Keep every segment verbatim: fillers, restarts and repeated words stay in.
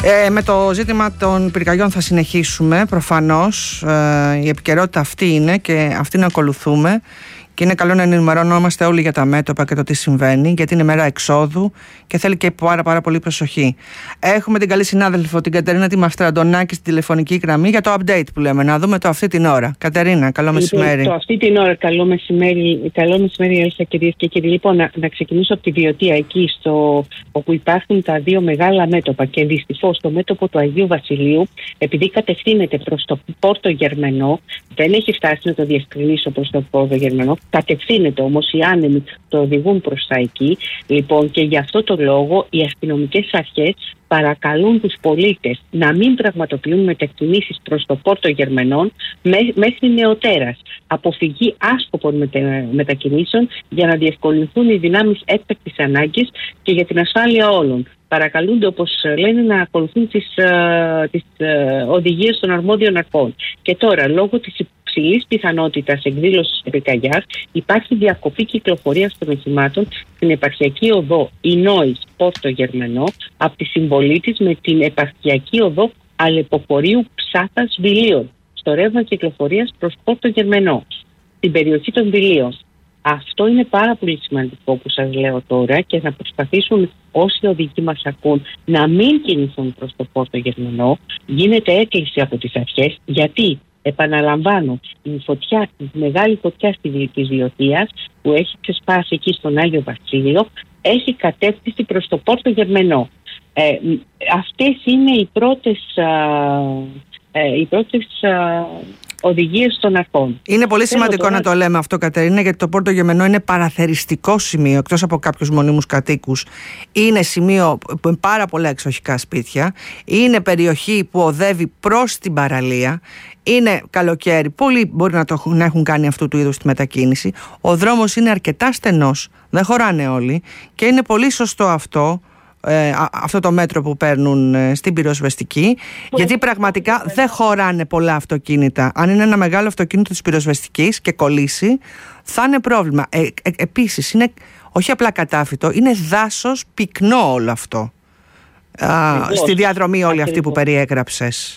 Ε, με το ζήτημα των πυρκαγιών θα συνεχίσουμε προφανώς. Ε, η επικαιρότητα αυτή είναι και αυτή να ακολουθούμε. Και είναι καλό να ενημερωνόμαστε όλοι για τα μέτωπα και το τι συμβαίνει, γιατί είναι μέρα εξόδου και θέλει και πάρα, πάρα πολύ προσοχή. Έχουμε την καλή συνάδελφο, την Κατερίνα τη Μαστραντονάκη, στη τηλεφωνική γραμμή για το update που λέμε. Να δούμε το αυτή την ώρα. Κατερίνα, καλό μεσημέρι. Το αυτή την ώρα, καλό μεσημέρι, καλό μεσημέρι, Έλσα, κυρίες και κύριοι. Λοιπόν, να, να ξεκινήσω από τη Βιωτία, εκεί στο, όπου υπάρχουν τα δύο μεγάλα μέτωπα. Και δυστυχώς το μέτωπο του Αγίου Βασιλείου, επειδή κατευθύνεται προς το Πόρτο Γερμενό, δεν έχει φτάσει να το διευκρινίσω προς το Πόρτο Γερμενό. Κατευθύνεται όμως, οι άνεμοι το οδηγούν προς τα εκεί. Λοιπόν, και γι' αυτό το λόγο οι αστυνομικές αρχές παρακαλούν τους πολίτες να μην πραγματοποιούν μετακινήσεις προς το Πόρτο Γερμενών μέχρι νεοτέρας. Αποφυγή άσκοπων μετα... μετακινήσεων για να διευκολυνθούν οι δυνάμεις έκτακτης ανάγκης και για την ασφάλεια όλων. Παρακαλούνται, όπως λένε, να ακολουθούν τις, uh, τις uh, οδηγίες των αρμόδιων αρχών. Και τώρα, λόγω της υψηλής πιθανότητας εκδήλωσης πυρκαγιάς, υπάρχει διακοπή κυκλοφορίας των οχημάτων στην επαρχιακή οδό Ινόης Πόρτο Γερμενό από τη συμβολή της με την επαρχιακή οδό Αλεποπορείου Ψάθας Βιλίων στο ρεύμα κυκλοφορίας προς Πόρτο Γερμενό, στην περιοχή των Βιλίων. Αυτό είναι πάρα πολύ σημαντικό που σας λέω τώρα, και να προσπαθήσουν όσοι οδηγοί μας ακούν να μην κινηθούν προς το Πόρτο Γερμενό. Γίνεται έκκληση από τις αρχές, γιατί, επαναλαμβάνω, η φωτιά, η μεγάλη φωτιά της Βιωτίας που έχει ξεσπάσει εκεί στον Άγιο Βασίλειο έχει κατεύθυνση προς το Πόρτο Γερμενό. Ε, αυτές είναι οι πρώτες, α, ε, οι πρώτες α, οδηγίες των αρχών. Είναι πολύ Θέλω σημαντικό τώρα... να το λέμε αυτό, Κατερίνα, γιατί το Πόρτο Γερμενό είναι παραθεριστικό σημείο, εκτός από κάποιους μονίμους κατοίκους. Είναι σημείο με πάρα πολλά εξοχικά σπίτια. Είναι περιοχή που οδεύει προς την παραλία. Είναι καλοκαίρι. Πολλοί μπορεί να, το, να έχουν κάνει αυτού του είδους τη μετακίνηση. Ο δρόμος είναι αρκετά στενός. Δεν χωράνε όλοι. Και είναι πολύ σωστό αυτό. Ε, αυτό το μέτρο που παίρνουν ε, στην πυροσβεστική, γιατί πραγματικά δεν χωράνε πολλά αυτοκίνητα. Αν είναι ένα μεγάλο αυτοκίνητο της πυροσβεστικής και κολλήσει, θα είναι πρόβλημα. ε, ε, Επίσης είναι όχι απλά κατάφυτο, είναι δάσος πυκνό όλο αυτό. Α, στη διαδρομή όλη αυτή που περιέγραψες.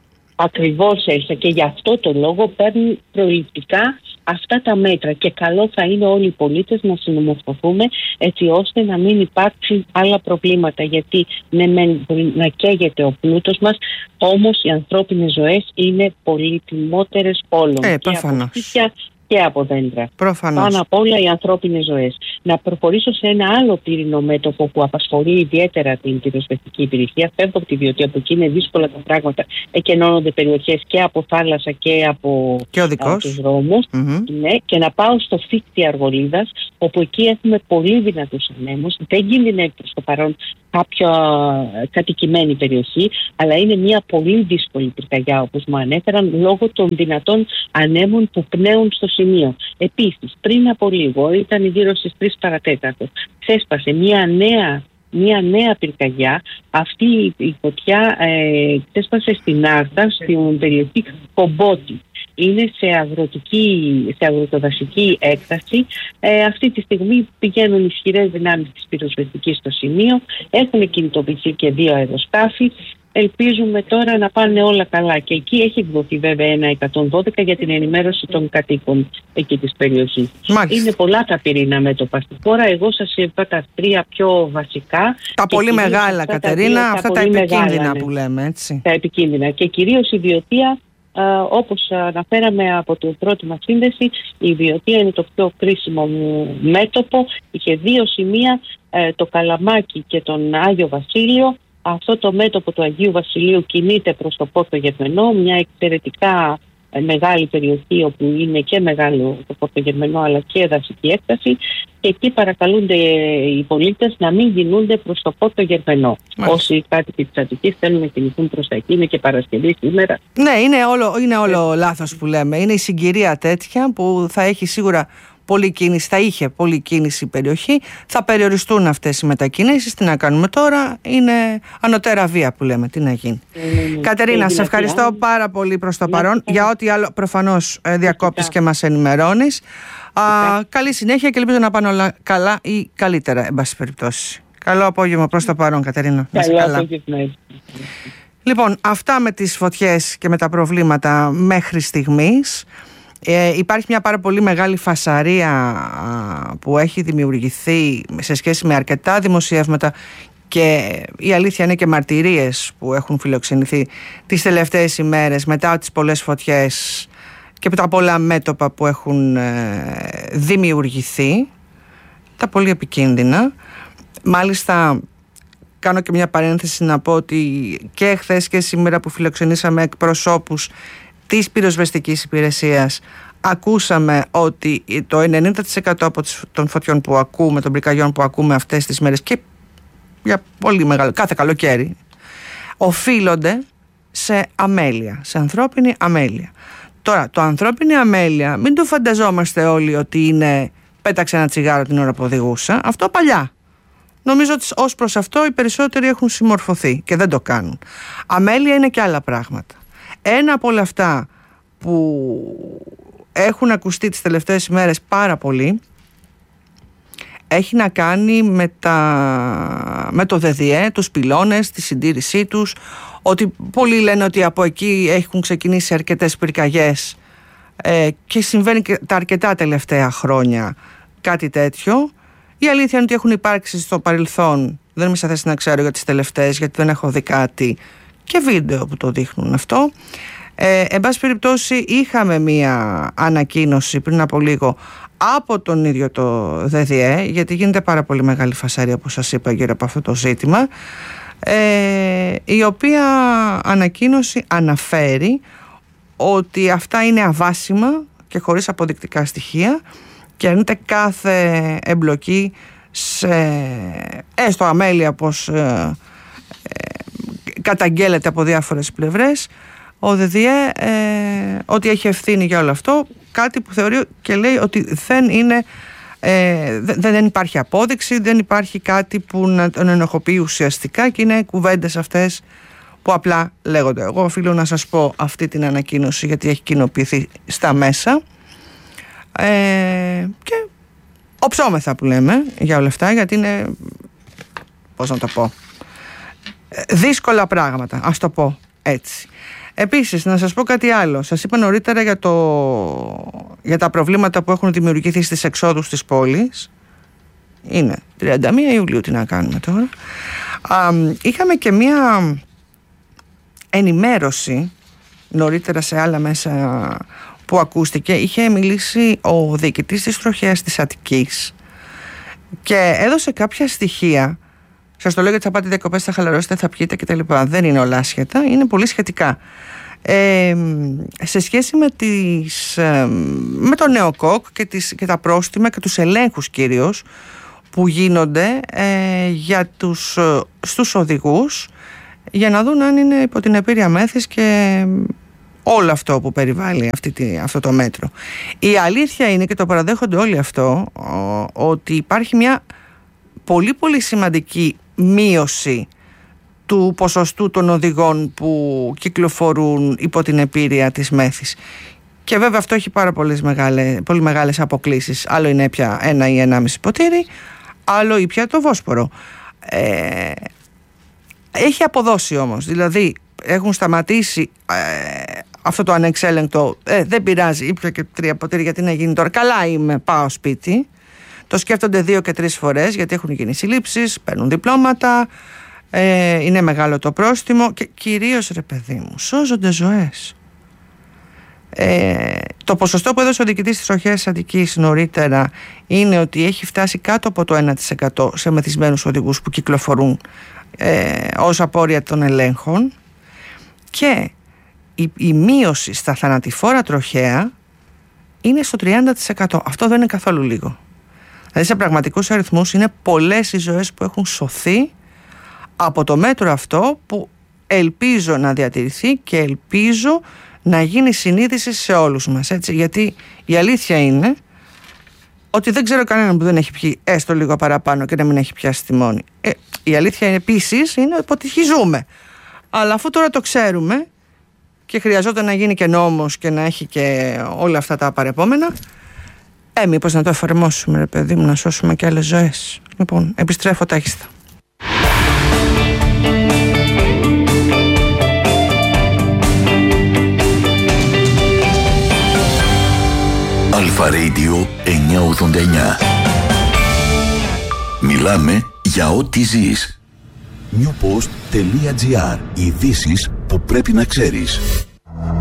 Ακριβώς, Έλσα, και γι' αυτό το λόγο παίρνουν προληπτικά αυτά τα μέτρα, και καλό θα είναι όλοι οι πολίτες να συνομορφωθούμε έτσι ώστε να μην υπάρξουν άλλα προβλήματα, γιατί ναι, μπορεί να καίγεται ο πλούτος μας, όμως οι ανθρώπινες ζωές είναι πολύτιμότερες όλων, ε, και από σπίτια και από δέντρα. Προφανώς. Πάνω απ' όλα οι ανθρώπινες ζωές. Να προχωρήσω σε ένα άλλο πύρινο μέτωπο που απασχολεί ιδιαίτερα την πυροσβεστική υπηρεσία. Φεύγω από τη Βιωτία, από εκεί είναι δύσκολα τα πράγματα. Εκενώνονται περιοχές και από θάλασσα και από τους δρόμους. Mm-hmm. Ναι, και να πάω στο Φύκτη Αργολίδας, όπου εκεί έχουμε πολύ δυνατούς ανέμους. Δεν κινδυνεύει προς το παρόν κάποια κατοικημένη περιοχή, αλλά είναι μια πολύ δύσκολη πυρκαγιά, όπως μου ανέφεραν, λόγω των δυνατών ανέμων που πνέουν στο σημείο. Επίσης, πριν από λίγο, ήταν γύρω στις τρεις παρατέταρτο, ξέσπασε μια νέα, μια νέα πυρκαγιά. Αυτή η φωτιά ε, ξέσπασε στην Άρτα, στην περιοχή Κομπότη. Είναι σε, αγροτική, σε αγροτοδασική έκταση. Ε, αυτή τη στιγμή πηγαίνουν ισχυρές δυνάμεις της πυροσβεστικής στο σημείο. Έχουν κινητοποιηθεί και δύο αεροσκάφη. Ελπίζουμε τώρα να πάνε όλα καλά. Και εκεί έχει εκδοθεί βέβαια ένα εκατόν δώδεκα για την ενημέρωση των κατοίκων εκεί της περιοχής. Μάλιστα. Είναι πολλά τα πυρήνα μέτωπα στη χώρα. Εγώ σας είπα τα τρία πιο βασικά. Τα πολύ μεγάλα, Κατερίνα, τα, αυτά τα, τα επικίνδυνα μεγάλα, που λέμε, έτσι. Τα επικίνδυνα. Και κυρίως η Βιωτία, Uh, όπως αναφέραμε από την πρώτη μας σύνδεση, η Βιωτία είναι το πιο κρίσιμο μέτωπο. Είχε δύο σημεία, uh, το Καλαμάκι και τον Άγιο Βασίλειο. Αυτό το μέτωπο του Αγίου Βασιλείου κινείται προς το Πόρτο Γερμενό, μια εξαιρετικά μεγάλη περιοχή όπου είναι και μεγάλο το Πόρτο Γερμενό αλλά και δασική έκταση, και εκεί παρακαλούνται οι πολίτες να μην κινούνται προς το Πόρτο Γερμενό. Όσοι κάτοικοι της Αττικής θέλουν να κινηθούν προς τα εκεί, είναι και Παρασκευή σήμερα. Ναι, είναι όλο, είναι όλο λάθος που λέμε. Είναι η συγκυρία τέτοια που θα έχει σίγουρα πολλή κίνηση, θα είχε πολλή κίνηση η περιοχή, θα περιοριστούν αυτές οι μετακινήσεις. Τι να κάνουμε τώρα, είναι ανωτέρα βία που λέμε, τι να γίνει. Mm, Κατερίνα, σε ευχαριστώ πάρα πολύ προς το παρόν, yeah. για ό,τι άλλο προφανώς διακόπτεις και μας ενημερώνεις. Α, καλή συνέχεια και ελπίζω να πάνε όλα καλά ή καλύτερα, εν πάση περιπτώσει. Καλό απόγευμα προς το παρόν, Κατερίνα. Καλό απόγευμα. Λοιπόν, αυτά με τις φωτιές και με τα προβλήματα μέχρι στιγμής. Ε, υπάρχει μια πάρα πολύ μεγάλη φασαρία που έχει δημιουργηθεί σε σχέση με αρκετά δημοσιεύματα και η αλήθεια είναι και μαρτυρίες που έχουν φιλοξενηθεί τις τελευταίες ημέρες μετά τις πολλές φωτιές και τα πολλά μέτωπα που έχουν ε, δημιουργηθεί, τα πολύ επικίνδυνα. Μάλιστα κάνω και μια παρένθεση να πω ότι και χθες και σήμερα που φιλοξενήσαμε εκπροσώπους της πυροσβεστικής υπηρεσίας, ακούσαμε ότι το ενενήντα τοις εκατό από των φωτιών που ακούμε, των πυρκαγιών που ακούμε αυτές τις μέρες και για πολύ μεγάλο, κάθε καλοκαίρι, οφείλονται σε αμέλεια, σε ανθρώπινη αμέλεια. Τώρα, το ανθρώπινη αμέλεια μην το φανταζόμαστε όλοι ότι είναι πέταξε ένα τσιγάρο την ώρα που οδηγούσα. Αυτό παλιά. Νομίζω ότι ως προς αυτό οι περισσότεροι έχουν συμμορφωθεί και δεν το κάνουν. Αμέλεια είναι και άλλα πράγματα. Ένα από όλα αυτά που έχουν ακουστεί τις τελευταίες ημέρες πάρα πολύ έχει να κάνει με, τα... με το ΔΔΕ, τους πυλώνες, τη συντήρησή τους, ότι πολλοί λένε ότι από εκεί έχουν ξεκινήσει αρκετές πυρκαγιές ε, και συμβαίνει και τα αρκετά τελευταία χρόνια κάτι τέτοιο. Η αλήθεια είναι ότι έχουν υπάρξει στο παρελθόν, δεν είμαι σε θέση να ξέρω για τις τελευταίες γιατί δεν έχω δει κάτι, και βίντεο που το δείχνουν αυτό. Ε, εν πάση περιπτώσει είχαμε μία ανακοίνωση πριν από λίγο από τον ίδιο το ΔΔΕ, γιατί γίνεται πάρα πολύ μεγάλη φασαρία όπως σας είπα γύρω από αυτό το ζήτημα, ε, η οποία ανακοίνωση αναφέρει ότι αυτά είναι αβάσιμα και χωρίς αποδεικτικά στοιχεία και αρνείται κάθε εμπλοκή σε έστω αμέλεια πως ε, ε, καταγγέλλεται από διάφορες πλευρές ο ΔΔΕ, ε, ότι έχει ευθύνη για όλο αυτό, κάτι που θεωρεί και λέει ότι δεν είναι ε, δεν, δεν υπάρχει απόδειξη, δεν υπάρχει κάτι που να τον ενοχοποιεί ουσιαστικά και είναι κουβέντες αυτές που απλά λέγονται. Εγώ οφείλω να σας πω αυτή την ανακοίνωση γιατί έχει κοινοποιηθεί στα μέσα ε, και οψόμεθα που λέμε για όλα αυτά, γιατί είναι, πώς να το πω, δύσκολα πράγματα, ας το πω έτσι. Επίσης, να σας πω κάτι άλλο. Σας είπα νωρίτερα για, το... για τα προβλήματα που έχουν δημιουργηθεί στις εξόδους της πόλης. Είναι τριάντα μία Ιουλίου, τι να κάνουμε τώρα. Α, είχαμε και μία ενημέρωση νωρίτερα σε άλλα μέσα που ακούστηκε. Είχε μιλήσει ο διοικητής της τροχέας της Αττικής και έδωσε κάποια στοιχεία. Σας το λέω γιατί θα πάτε διακοπές, θα χαλαρώσετε, θα πιείτε κτλ. Δεν είναι όλα άσχετα, είναι πολύ σχετικά. Ε, σε σχέση με, τις, ε, με το ΝΕΟΚΟΚ και, τις, και τα πρόστιμα και τους ελέγχους κυρίως που γίνονται ε, για τους, ε, στους οδηγούς για να δουν αν είναι υπό την επήρεια μέθης και όλο αυτό που περιβάλλει αυτή, αυτό το μέτρο. Η αλήθεια είναι, και το παραδέχονται όλοι αυτό, ο, ότι υπάρχει μια πολύ πολύ σημαντική μείωση του ποσοστού των οδηγών που κυκλοφορούν υπό την επήρεια της μέθης. Και βέβαια αυτό έχει πάρα πολλές μεγάλες, πολύ μεγάλες αποκλίσεις. Άλλο είναι πια ένα ή ενάμιση ποτήρι, άλλο ή πια το Βόσπορο. Ε, έχει αποδώσει όμως, δηλαδή έχουν σταματήσει ε, αυτό το ανεξέλεγκτο, ε, δεν πειράζει, ήπια και τρία ποτήρια, γιατί να γίνει τώρα, καλά είμαι, πάω σπίτι. Το σκέφτονται δύο και τρεις φορές γιατί έχουν γίνει συλλήψεις, παίρνουν διπλώματα, ε, είναι μεγάλο το πρόστιμο και κυρίως, ρε παιδί μου, σώζονται ζωές. Ε, το ποσοστό που έδωσε ο διοικητής της τροχέας Αττικής νωρίτερα είναι ότι έχει φτάσει κάτω από το ένα τοις εκατό σε μεθυσμένους οδηγούς που κυκλοφορούν ε, ως απόρρια των ελέγχων, και η, η μείωση στα θανατηφόρα τροχαία είναι στο τριάντα τοις εκατό. Αυτό δεν είναι καθόλου λίγο. Δηλαδή σε πραγματικούς αριθμούς είναι πολλές οι ζωές που έχουν σωθεί από το μέτρο αυτό, που ελπίζω να διατηρηθεί και ελπίζω να γίνει συνείδηση σε όλους μας, έτσι, γιατί η αλήθεια είναι ότι δεν ξέρω κανέναν που δεν έχει πιει έστω λίγο παραπάνω και να μην έχει πιάσει τιμόνι. Ε, η αλήθεια είναι επίσης είναι ότι ζούμε. Αλλά αφού τώρα το ξέρουμε και χρειαζόταν να γίνει και νόμος και να έχει και όλα αυτά τα παρεπόμενα, ε, μήπως να το εφαρμόσουμε, ρε παιδί μου, να σώσουμε και άλλες ζωές. Λοιπόν, επιστρέφω τάχιστα. Radio εννιακόσια ογδόντα εννιά. Μιλάμε για ό,τι ζεις. newpost.gr. Ειδήσεις που πρέπει να ξέρεις.